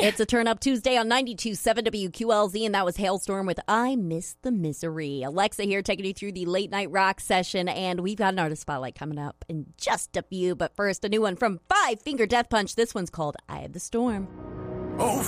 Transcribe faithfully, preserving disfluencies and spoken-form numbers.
It's a Turn Up Tuesday on ninety-two point seven W Q L Z, and that was Hailstorm with I Miss the Misery. Alexa here taking you through the late night rock session, and we've got an artist spotlight coming up in just a few. But first, a new one from Five Finger Death Punch. This one's called Eye of the Storm. Oh,